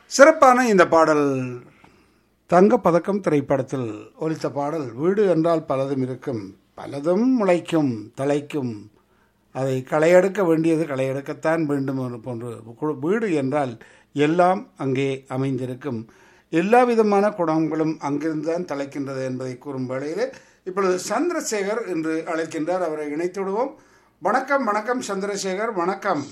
சிறப்பான இந்த பாடல் தங்கப்பதக்கம் திரைப்படத்தில் ஒலித்த பாடல். வீடு என்றால் பலதும் இருக்கும், பலதும் முளைக்கும் தலைக்கும், அதை களையெடுக்க வேண்டியது களையெடுக்கத்தான் வேண்டும் என்று போன்று வீடு என்றால் எல்லாம் அங்கே அமைந்திருக்கும், எல்லா விதமான குணங்களும் அங்கிருந்துதான் தலைக்கின்றது என்பதை கூறும் வேளையில் இப்பொழுது சந்திரசேகர் என்று அழைக்கின்றார். அவரை இணைத்து விடுவோம். வணக்கம் வணக்கம் சந்திரசேகர், வணக்கம்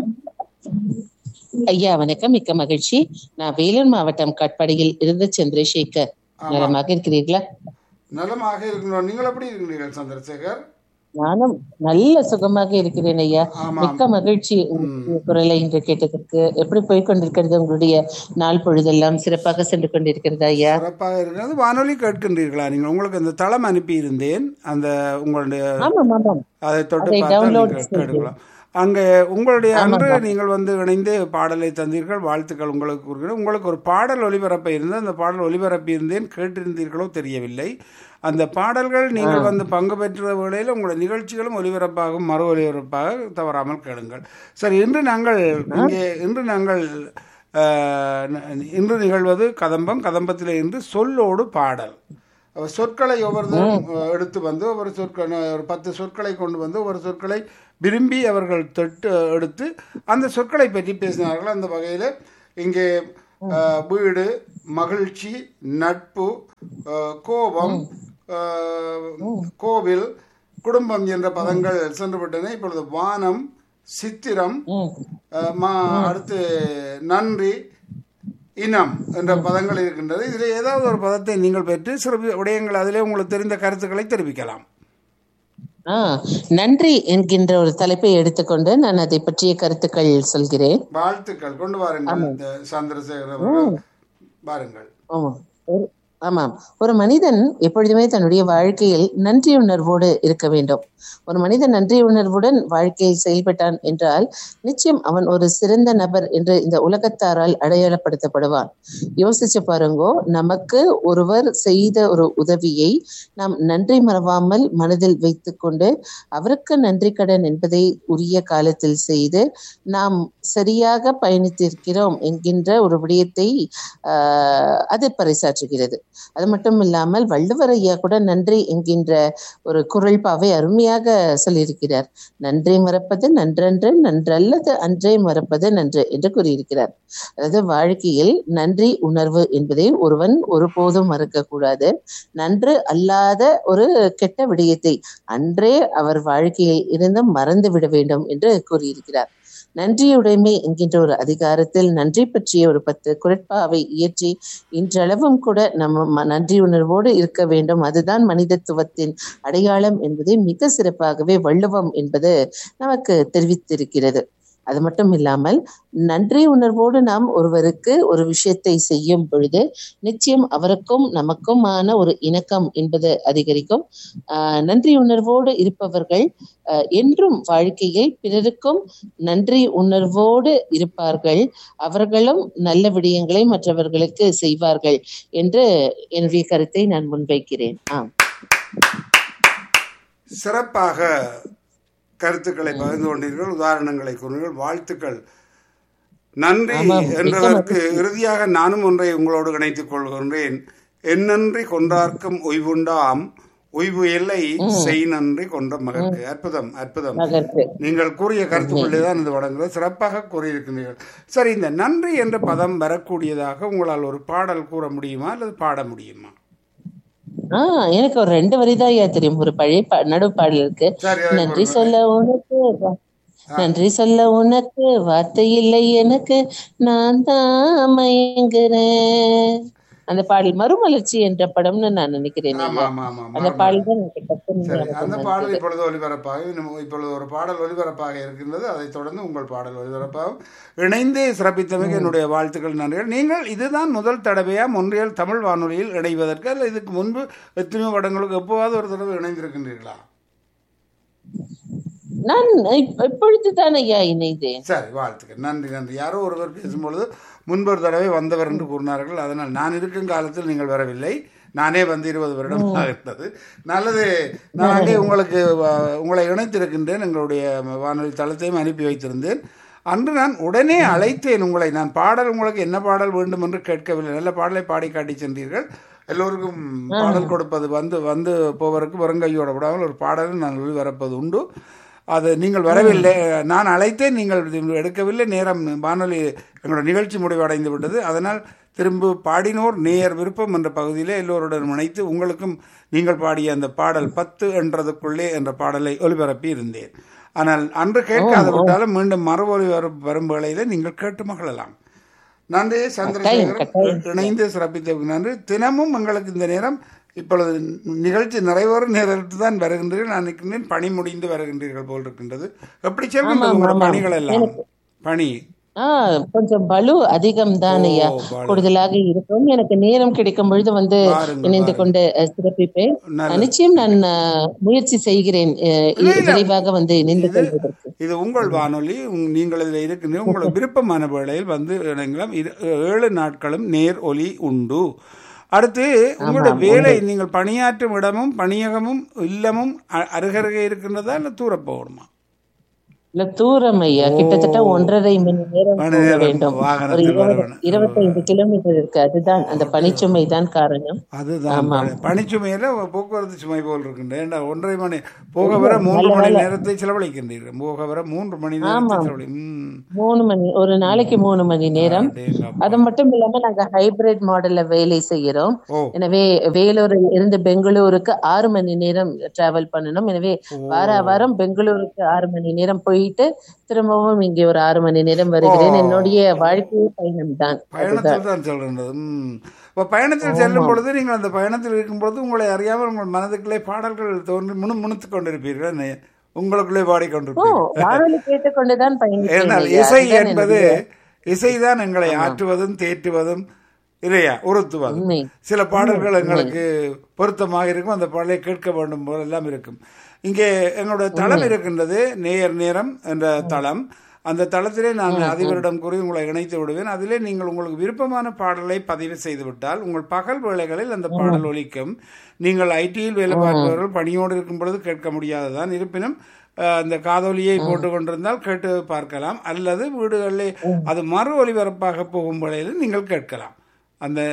ஐயா. வணக்கம், மிக்க மகிழ்ச்சி. நான் வேலூர் மாவட்டம் காட்பாடியில் இருந்து சந்திரசேகர். நலமாக இருக்கிறீர்களா? நலமாக இருக்கிறோம். நீங்கள் எப்படி இருக்கிறீர்கள் சந்திரசேகர்? நானும் நல்ல சுகமாக இருக்கிறேன் ஐயா. மிக்க மகிழ்ச்சி குரலை இன்று கேட்டதற்கு. எப்படி போய்கொண்டிருக்கிறது உங்களுடைய நாள் பொழுதெல்லாம்? சிறப்பாக சென்று கொண்டிருக்கிறதா ஐயா? சிறப்பாக இருக்கிறது. வானொலி கேட்கின்றீர்களா நீங்கள்? உங்களுக்கு அந்த தளம் அனுப்பி இருந்தேன், அந்த உங்களுடைய அதை தொட்டு கேட்கலாம். அங்கே உங்களுடைய அன்று நீங்கள் வந்து இணைந்து பாடலை தந்தீர்கள், வாழ்த்துக்கள் உங்களுக்கு கூறுகிறேன். உங்களுக்கு ஒரு பாடல் ஒலிபரப்ப இருந்தது, அந்த பாடல் ஒலிபரப்பி இருந்தேன், கேட்டிருந்தீர்களோ தெரியவில்லை. அந்த பாடல்கள் நீங்கள் வந்து பங்கு பெற்ற வேளையில் உங்களுடைய நிகழ்ச்சிகளும் ஒலிபரப்பாகும், மறு ஒலிபரப்பாக தவறாமல் கேளுங்கள். சரி, இன்று நிகழ்வது கதம்பம். கதம்பத்தில் இன்று சொல்லோடு பாடல். சொற்களை ஒவ்வொருத்தரும் எடுத்து வந்து ஒரு 10 சொற்களை கொண்டு வந்து ஒரு சொற்களை விரும்பி அவர்கள் எடுத்து அந்த சொற்களை பற்றி பேசினார்கள். அந்த வகையில் இங்கே வீடு, மகிழ்ச்சி, நட்பு, கோபம், கோவில், குடும்பம் என்ற பதங்கள் சென்றுவிட்டன. இப்பொழுது வானம், சித்திரம், அடுத்து நன்றி, இனம் என்ற பதங்கள் இருக்கின்றது. இதில் ஏதாவது ஒரு பதத்தை நீங்கள் பெற்று சில விடயங்கள் அதிலே உங்களுக்கு தெரிந்த கருத்துக்களை தெரிவிக்கலாம். நன்றி என்கின்ற ஒரு தலைப்பை எடுத்துக்கொண்டு நான் அதை பற்றிய கருத்துக்கள் சொல்கிறேன். வாழ்த்துக்கள், கொண்டு வாருங்கள் சந்திரசேகர் அவர்கள், வாருங்கள். ஆமாம், ஒரு மனிதன் எப்பொழுதுமே தன்னுடைய வாழ்க்கையில் நன்றி உணர்வோடு இருக்க வேண்டும். ஒரு மனிதன் நன்றி உணர்வுடன் வாழ்க்கையை செயல்பட்டான் என்றால் நிச்சயம் அவன் ஒரு சிறந்த நபர் என்று இந்த உலகத்தாரால் அடையாளப்படுத்தப்படுவான். யோசிச்சு பாருங்கோ, நமக்கு ஒருவர் செய்த ஒரு உதவியை நாம் நன்றி மறவாமல் மனதில் வைத்து கொண்டு அவருக்கு நன்றி கடன் என்பதை உரிய காலத்தில் செய்து நாம் சரியாக பயணித்திருக்கிறோம் என்கின்ற ஒரு விடயத்தை அது பறைசாற்றுகிறது. அது மட்டும் இல்லாமல் வள்ளுவர் ஐயா கூட நன்றி என்கின்ற ஒரு குறள்பாவை அருமையாக சொல்லியிருக்கிறார். நன்றி மறப்பது நன்றன்று, நன்றல்லது அன்றே மறப்பது நன்று என்று கூறியிருக்கிறார். அதாவது வாழ்க்கையில் நன்றி உணர்வு என்பதை ஒருவன் ஒருபோதும் மறக்கக்கூடாது. நன்று அல்லாத ஒரு கெட்ட விடயத்தை அன்றே அவர் வாழ்க்கையில் இருந்து மறந்து விட வேண்டும் என்று கூறியிருக்கிறார். நன்றியுடைமை என்கின்ற ஒரு அதிகாரத்தில் நன்றி பற்றிய ஒரு 10 குறட்பாவை இயற்றி இன்றளவும் கூட நம்ம நன்றி உணர்வோடு இருக்க வேண்டும். அதுதான் மனிதத்துவத்தின் அடையாளம் என்பதை மிக சிறப்பாகவே வள்ளுவம் என்பது நமக்கு தெரிவித்திருக்கிறது. அது மட்டும் இல்லாமல் நன்றி உணர்வோடு நாம் ஒருவருக்கு ஒரு விஷயத்தை செய்யும் பொழுது நிச்சயம் அவருக்கும் நமக்குமான ஒரு இணக்கம் என்பது அதிகரிக்கும். நன்றி உணர்வோடு இருப்பவர்கள் என்றும் வாழ்க்கையில் பிறருக்கும் நன்றி உணர்வோடு இருப்பார்கள். அவர்களும் நல்ல விடயங்களை மற்றவர்களுக்கு செய்வார்கள் என்று என்னுடைய கருத்தை நான் முன்வைக்கிறேன். சிறப்பாக கருத்துக்களை பகிர்ந்து கொண்டீர்கள், உதாரணங்களை கூறுங்கள், வாழ்த்துக்கள். நன்றி என்றதற்கு இறுதியாக நானும் ஒன்றை உங்களோடு இணைத்துக் கொள்கின்றேன். என்னன்றி கொன்றார்க்கும் உய்வுண்டாம், உய்வு எல்லை செய் நன்றி கொன்ற மகற்கு. அற்புதம், அற்புதம். நீங்கள் கூறிய கருத்துக்குள்ளேதான் இது வழங்குகிறது. சிறப்பாக கூறியிருக்கிறீர்கள். சரி, இந்த நன்றி என்ற பதம் வரக்கூடியதாக உங்களால் ஒரு பாடல் கூற முடியுமா அல்லது பாட முடியுமா? எனக்கு ஒரு 2 வரிதான் தெரியும். ஒரு பழைய நடுவு பாடல் இருக்கு. நன்றி சொல்ல உனக்கு வார்த்தை இல்லை எனக்கு, நான் தான் மயங்குறேன். அந்த பாடல் மறுமலர்ச்சி என்ற படம்னு நான் நினைக்கிறேன். அந்த பாடல் தான் அந்த பாடல் இப்பொழுது ஒலிபரப்பாக, இப்பொழுது ஒரு பாடல் ஒலிபரப்பாக இருக்கின்றது. அதை தொடர்ந்து உங்கள் பாடல் ஒலிபரப்பாகும். இணைந்து சிறப்பித்தமைக்கு என்னுடைய வாழ்த்துக்கள், நன்றிகள். நீங்கள் இதுதான் முதல் தடவையா மொன்றியல் தமிழ் வானொலியில் இணைவதற்கு, அல்ல இதுக்கு முன்பு எத்தனையோ படங்களுக்கு எப்போவாவது ஒரு தடவை இணைந்திருக்கின்றீர்களா? நான் இப்பொழுது தான் ஐயா இணைந்தேன். சரி, வாழ்த்துக்கள், நன்றி நன்றி. யாரோ ஒருவர் பேசும்பொழுது முன்பொரு தடவை வந்தவர் என்று கூறினார்கள். அதனால் நான் இருக்கும் காலத்தில் நீங்கள் வரவில்லை, நானே வந்து 20 வருடம் ஆகின்றது. நல்லது, நான் அங்கே உங்களை இணைத்திருக்கின்றேன். எங்களுடைய வானொலி தளத்தையும் அனுப்பி வைத்திருந்தேன். அன்று நான் உடனே அழைத்தேன் உங்களை. நான் பாடல் உங்களுக்கு என்ன பாடல் வேண்டும் என்று கேட்கவில்லை. நல்ல பாடலை பாடி காட்டி சென்றீர்கள். எல்லோருக்கும் பாடல் கொடுப்பது வந்து வந்து போவதற்கு வெறுங்கையோட விடாமல் ஒரு பாடலும் நான் வரப்பது உண்டு. அது நீங்கள் வரவில்லை. நான் அழைத்தேன், நீங்கள் எடுக்கவில்லை. நேரம் வானொலி எங்களோட நிகழ்ச்சி முடிவடைந்து விட்டது. அதனால் திரும்ப பாடினோர் நேயர் விருப்பம் என்ற பகுதியிலே எல்லோருடன் இணைத்து உங்களுக்கும் நீங்கள் பாடிய அந்த பாடல் 10 என்றதுக்குள்ளே என்ற பாடலை ஒலிபரப்பி இருந்தேன். ஆனால் அன்று கேட்காத விட்டாலும் மீண்டும் மறுபொலி வரும் வேளையில நீங்கள் கேட்டு மகிழலாம். நன்றி சந்திரசேகரன், இணைந்து சிறப்பித்ததுக்கு நன்றி. தினமும் எங்களுக்கு இந்த நேரம் இப்பொழுது நிகழ்ச்சி நிறைவேறும் நேரத்தில் தான் வருகின்றீர்கள். நான் நிற்கின்றேன், பணி முடிந்து வருகின்றீர்கள் போல் இருக்கின்றது. எப்படி செல்கின்றது உங்களோட பணிகள் எல்லாம்? பணி கொஞ்சம் பலு அதிகம் தான் ஐயா, கூடுதலாக இருக்கும். எனக்கு நேரம் கிடைக்கும் பொழுது வந்து இணைந்து கொண்டு சிறப்பிப்பேன். நிச்சயம் நான் முயற்சி செய்கிறேன் விரைவாக வந்து இணைந்து கொள்வதற்கு. இது உங்கள் வானொலி, நீங்கள் இதில் இருக்கின்ற உங்களுக்கு விருப்பமான வேளையில் வந்து 7 நாட்களும் நேர் ஒலி உண்டு. அடுத்து உங்களுடைய வேலை, நீங்கள் பணியாற்றும் இடமும் பணியகமும் இல்லமும் அருகருகே இருக்கின்றதா இல்லை தூர போகணுமா? இல்ல தூரம் ஐயா, கிட்டத்தட்ட 1.5 மணி நேரம் போக வேண்டும். ஒரு 25 கிலோமீட்டர் இருக்கு. அதுதான் அந்த பனிச்சுமை தான் காரணம். அதுதான் பனிச்சுமையில போக்குவரத்து சுமை போல் இருக்கின்ற 1.5 மணி போக வர 3 மணி நேரத்தை செலவழிக்கின்றீர்கள். போக வர 3 மணி நேரம் 3 மணி, ஒரு நாளைக்கு 3 மணி நேரம். அது மட்டும் இல்லாம நாங்க ஹைபிரிட் மாடல்ல வேலை செய்யறோம். எனவே வேலூரில் இருந்து பெங்களூருக்கு 6 மணி நேரம் டிராவல் பண்ணணும். எனவே வாரம் பெங்களூருக்கு 6 மணி நேரம் போயிட்டு திரும்பவும் இங்கே ஒரு 6 மணி நேரம் வருகிறேன். என்னுடைய வாழ்க்கை பயணம் தான். பயணத்தில் தான் சொல்றது. பயணத்தில் செல்லும் பொழுது நீங்கள் அந்த பயணத்தில் இருக்கும் பொழுது உங்களை அறியாமல் உங்கள் மனதுக்குள்ளே பாடல்கள் தோன்றி முணுமுணுத்துக் கொண்டிருப்பீர்கள், உங்களுக்குள்ளே பாடிக்கொண்டிருப்பீர்கள். கேட்டுக்கொண்டுதான் இசை என்பது இசைதான் எங்களை ஆற்றுவதும் தேற்றுவதும் இல்லையா, உறுத்துவதும். சில பாடல்கள் எங்களுக்கு பொருத்தமாக இருக்கும், அந்த பாடலை கேட்க வேண்டும் போல எல்லாம் இருக்கும். இங்கே எங்களுடைய தளம் இருக்கின்றது, நேயர் நேரம் என்ற தளம். அந்த தளத்திலே நான் அதிபரிடம் கூறி உங்களை இணைத்து விடுவேன். அதிலே நீங்கள் உங்களுக்கு விருப்பமான பாடலை பதிவு செய்து விட்டால் உங்கள் பகல் வேளைகளில் அந்த பாடல் ஒலிக்கும். நீங்கள் ஐடியில் வேலை பார்ப்பவர்கள் பணியோடு இருக்கும் பொழுது கேட்க முடியாததான். இருப்பினும் அந்த காதொலியை போட்டு கொண்டிருந்தால் கேட்டு பார்க்கலாம். அல்லது வீடுகளிலே அது மறு ஒலிபரப்பாக போகும் வேளையில் நீங்கள் கேட்கலாம். அந்த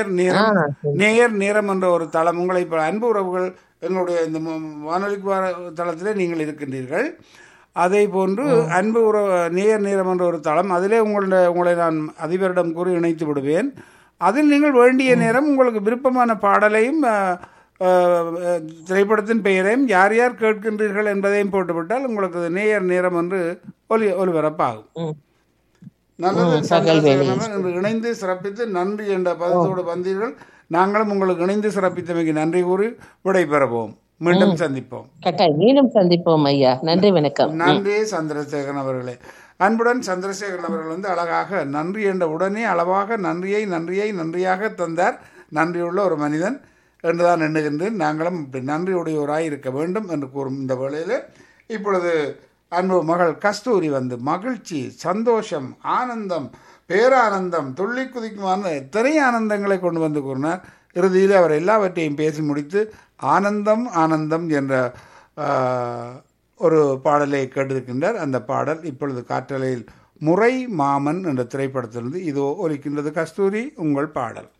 நேயர் நேரம் என்ற ஒரு தளம் உங்களை இப்போ அன்பு உறவுகள் எங்களுடைய இந்த வானொலிக்கு தளத்திலே நீங்கள் இருக்கின்றீர்கள். அதே போன்று அன்பு நேயர் நேரம் என்ற ஒரு தளம், அதிலே உங்களை நான் அதிபரிடம் கூறி இணைத்து விடுவேன். அதில் நீங்கள் வேண்டிய நேரம் உங்களுக்கு விருப்பமான பாடலையும் திரைப்படத்தின் பெயரையும் யார் யார் கேட்கின்றீர்கள் என்பதையும் போட்டுவிட்டால் உங்களுக்கு நேயர் நேரம் என்று ஒலிபரப்பாகும். நல்லது. இணைந்து சிறப்பித்து நன்றி என்ற பதத்தோடு வந்தீர்கள். நாங்களும் உங்களுக்கு இணைந்து சிறப்பித்தமைக்கு நன்றி கூறி விடைபெறுவோம். மீண்டும் சந்திப்போம். மீண்டும் சந்திப்போம் ஐயா. நன்றி, வணக்கம். நன்றி சந்திரசேகரன் அவர்களே. அன்புடன் சந்திரசேகரன் அவர்கள் வந்து அழகாக நன்றி என்ற உடனே அளவாக நன்றியை நன்றியாக தந்தார். நன்றியுள்ள ஒரு மனிதன் என்றுதான் எண்ணுகின்றேன். நாங்களும் இப்படி நன்றியுடையோராய் இருக்க வேண்டும் என்று கூறும் இந்த வேளையில் இப்பொழுது அன்பு மகள் கஸ்தூரி வந்து மகிழ்ச்சி, சந்தோஷம், ஆனந்தம், பேரானந்தம், துள்ளி குதிக்குமான எத்தனை ஆனந்தங்களை கொண்டு வந்து கூறினார். இறுதியில் அவர் எல்லாவற்றையும் பேசி முடித்து ஆனந்தம் என்ற ஒரு பாடலை கேட்டிருக்கின்றார். அந்த பாடல் இப்பொழுது காற்றலையில் முறை மாமன் என்ற திரைப்படத்திலிருந்து இதோ ஒலிக்கின்றது. கஸ்தூரி, உங்கள் பாடல்.